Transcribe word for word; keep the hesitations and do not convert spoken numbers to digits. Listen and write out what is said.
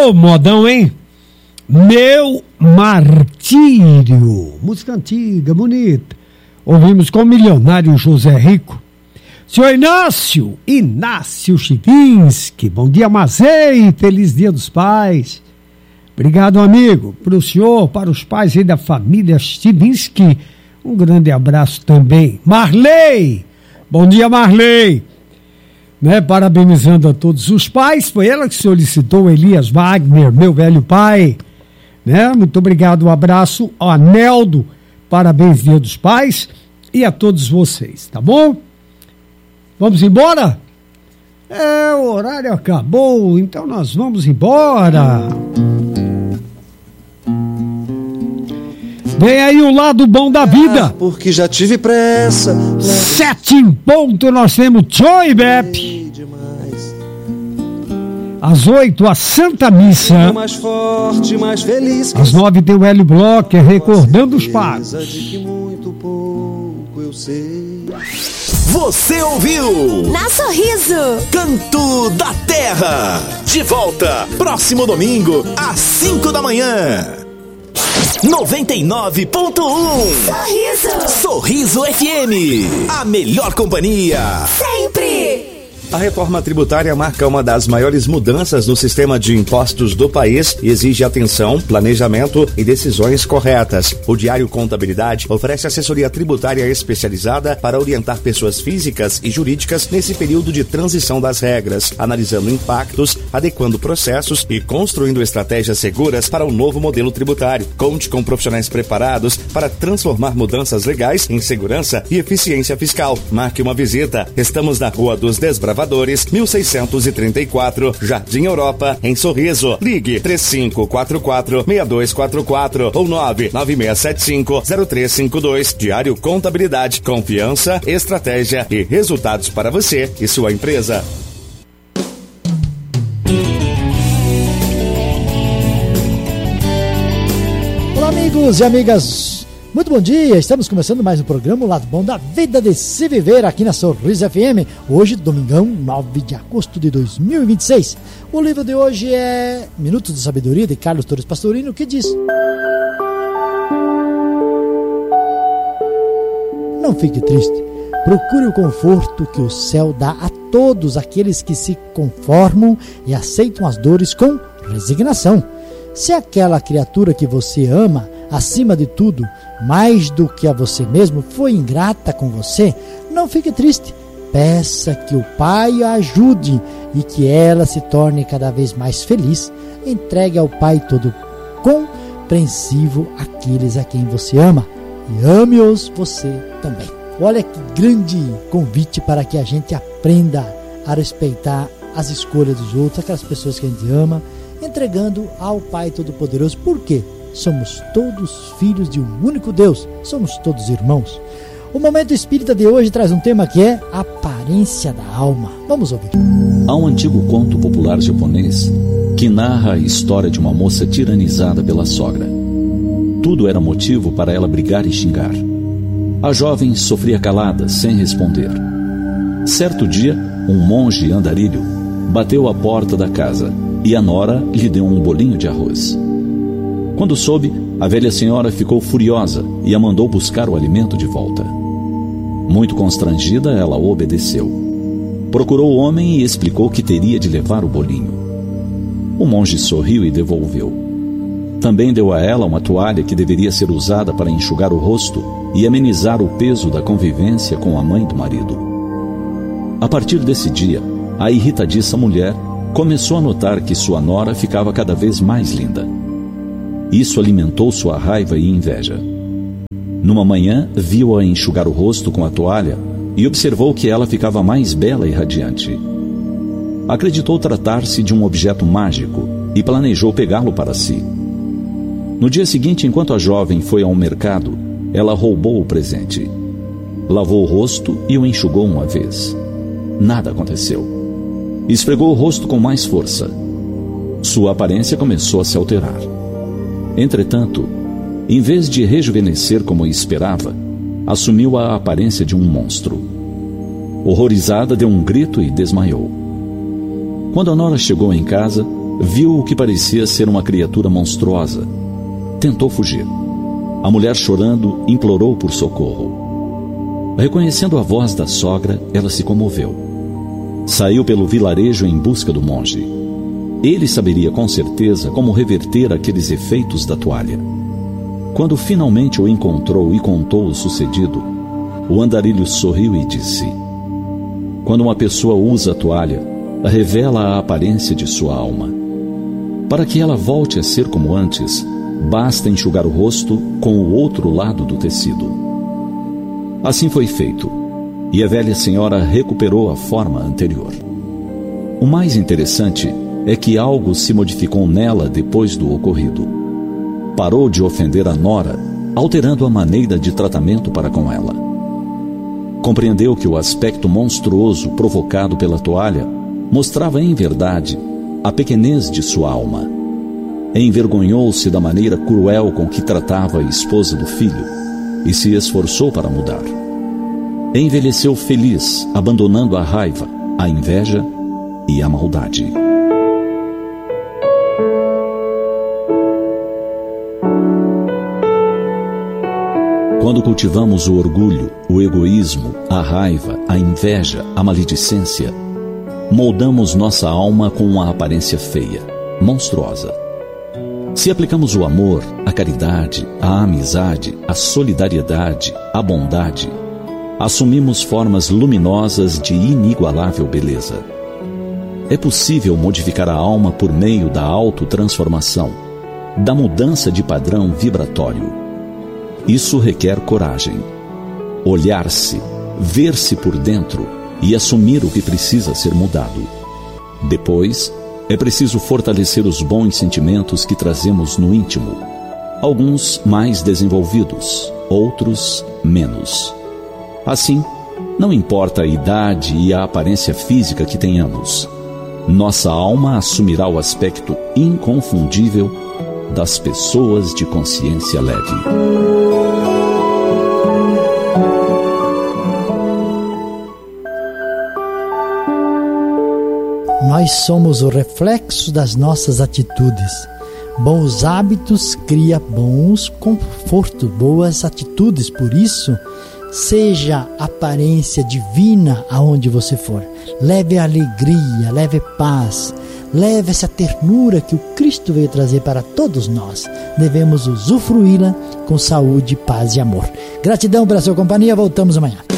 Ô, oh, modão, hein? Meu Martírio. Música antiga, bonita. Ouvimos com o milionário José Rico. Senhor Inácio, Inácio Chivinski. Bom dia, Mazei. Feliz Dia dos Pais. Obrigado, amigo. Para o senhor, para os pais aí da família Chivinski. Um grande abraço também. Marley. Bom dia, Marley. Né, parabenizando a todos os pais, foi ela que solicitou, Elias Wagner, meu velho pai, né, muito obrigado, um abraço ao Aneldo, parabéns, Dia dos Pais, e a todos vocês, tá bom? Vamos embora? É, o horário acabou, então nós vamos embora. Vem aí o lado bom da vida. Porque já tive pressa. Sete em ponto, nós temos Joy Bep. Às oito, a Santa Missa. Mais forte, mais feliz. Às nove, tem o Hélio Blocker recordando os pagos. De que muito pouco eu sei. Você ouviu? Na Sorriso. Canto da Terra. De volta, próximo domingo, às cinco da manhã. noventa e nove ponto um Sorriso. Sorriso F M. A melhor companhia. Sempre. A reforma tributária marca uma das maiores mudanças no sistema de impostos do país e exige atenção, planejamento e decisões corretas. O Diário Contabilidade oferece assessoria tributária especializada para orientar pessoas físicas e jurídicas nesse período de transição das regras, analisando impactos, adequando processos e construindo estratégias seguras para o novo modelo tributário. Conte com profissionais preparados para transformar mudanças legais em segurança e eficiência fiscal. Marque uma visita. Estamos na Rua dos Desbravadores, mil seiscentos e trinta e quatro, Jardim Europa, em Sorriso. Ligue três cinco quatro quatro, seis dois quatro quatro ou nove nove seis sete cinco, zero três cinco dois. Diário Contabilidade, confiança, estratégia e resultados para você e sua empresa. Olá, amigos e amigas. Muito bom dia, estamos começando mais um programa, o Lado Bom da Vida de Se Viver, aqui na Sorriso F M. Hoje, domingão, nove de agosto de dois mil e vinte e seis. O livro de hoje é Minutos de Sabedoria, de Carlos Torres Pastorino, que diz: não fique triste, procure o conforto que o céu dá a todos aqueles que se conformam e aceitam as dores com resignação. Se aquela criatura que você ama, acima de tudo, mais do que a você mesmo, foi ingrata com você, não fique triste. Peça que o Pai a ajude e que ela se torne cada vez mais feliz. Entregue ao Pai todo compreensivo aqueles a quem você ama e ame-os você também. Olha que grande convite para que a gente aprenda a respeitar as escolhas dos outros, aquelas pessoas que a gente ama, entregando ao Pai Todo-Poderoso. Por quê? Somos todos filhos de um único Deus, somos todos irmãos. O Momento Espírita de hoje traz um tema que é aparência da alma. Vamos ouvir. Há um antigo conto popular japonês que narra a história de uma moça tiranizada pela sogra. Tudo era motivo para ela brigar e xingar. A jovem sofria calada, sem responder. Certo dia, um monge andarilho bateu à porta da casa e a nora lhe deu um bolinho de arroz. Quando soube, a velha senhora ficou furiosa e a mandou buscar o alimento de volta. Muito constrangida, ela obedeceu. Procurou o homem e explicou que teria de levar o bolinho. O monge sorriu e devolveu. Também deu a ela uma toalha que deveria ser usada para enxugar o rosto e amenizar o peso da convivência com a mãe do marido. A partir desse dia, a irritadiça mulher começou a notar que sua nora ficava cada vez mais linda. Isso alimentou sua raiva e inveja. Numa manhã, viu-a enxugar o rosto com a toalha e observou que ela ficava mais bela e radiante. Acreditou tratar-se de um objeto mágico e planejou pegá-lo para si. No dia seguinte, enquanto a jovem foi ao mercado, ela roubou o presente. Lavou o rosto e o enxugou uma vez. Nada aconteceu. Esfregou o rosto com mais força. Sua aparência começou a se alterar. Entretanto, em vez de rejuvenescer como esperava, assumiu a aparência de um monstro. Horrorizada, deu um grito e desmaiou. Quando a nora chegou em casa, viu o que parecia ser uma criatura monstruosa. Tentou fugir. A mulher, chorando, implorou por socorro. Reconhecendo a voz da sogra, ela se comoveu. Saiu pelo vilarejo em busca do monge. Ele saberia com certeza como reverter aqueles efeitos da toalha. Quando finalmente o encontrou e contou o sucedido, o andarilho sorriu e disse: quando uma pessoa usa a toalha, revela a aparência de sua alma. Para que ela volte a ser como antes, basta enxugar o rosto com o outro lado do tecido. Assim foi feito, e a velha senhora recuperou a forma anterior. O mais interessante é que algo se modificou nela depois do ocorrido. Parou de ofender a nora, alterando a maneira de tratamento para com ela. Compreendeu que o aspecto monstruoso provocado pela toalha mostrava em verdade a pequenez de sua alma. Envergonhou-se da maneira cruel com que tratava a esposa do filho e se esforçou para mudar. Envelheceu feliz, abandonando a raiva, a inveja e a maldade. Quando cultivamos o orgulho, o egoísmo, a raiva, a inveja, a maledicência, moldamos nossa alma com uma aparência feia, monstruosa. Se aplicamos o amor, a caridade, a amizade, a solidariedade, a bondade, assumimos formas luminosas de inigualável beleza. É possível modificar a alma por meio da autotransformação, da mudança de padrão vibratório. Isso requer coragem. Olhar-se, ver-se por dentro e assumir o que precisa ser mudado. Depois, é preciso fortalecer os bons sentimentos que trazemos no íntimo. Alguns mais desenvolvidos, outros menos. Assim, não importa a idade e a aparência física que tenhamos, nossa alma assumirá o aspecto inconfundível das pessoas de consciência leve. Nós somos o reflexo das nossas atitudes. Bons hábitos criam bons confortos, boas atitudes. Por isso, seja aparência divina aonde você for. Leve alegria, leve paz, leve essa ternura que o Cristo veio trazer para todos nós. Devemos usufruí-la com saúde, paz e amor. Gratidão pela sua companhia. Voltamos amanhã.